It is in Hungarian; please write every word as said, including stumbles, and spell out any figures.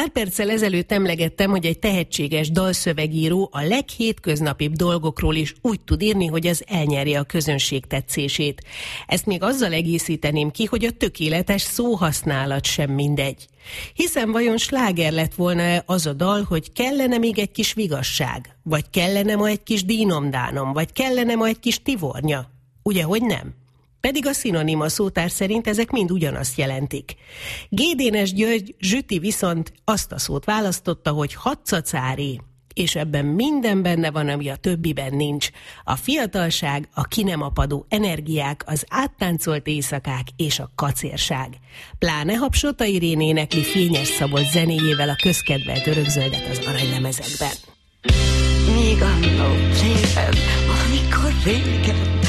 Pár perccel ezelőtt emlegettem, hogy egy tehetséges dalszövegíró a leghétköznapibb dolgokról is úgy tud írni, hogy az elnyerje a közönség tetszését. Ezt még azzal egészíteném ki, hogy a tökéletes szóhasználat sem mindegy. Hiszen vajon sláger lett volna az a dal, hogy kellene még egy kis vigasság? Vagy kellene ma egy kis dínomdánom? Vagy kellene ma egy kis tivornya? Ugye, hogy nem? Pedig a szinonima szótár szerint ezek mind ugyanazt jelentik. Gédénes György Zsüti viszont azt a szót választotta, hogy hadszacári, és ebben minden benne van, ami a többiben nincs. A fiatalság, a ki nem apadó energiák, az áttáncolt éjszakák és a kacérság. Pláne ha Psota Irén énekli Fényes Szabolcs zenéjével a közkedvelt örökzöldet az aranylemezekben. Még annó régen, amikor régen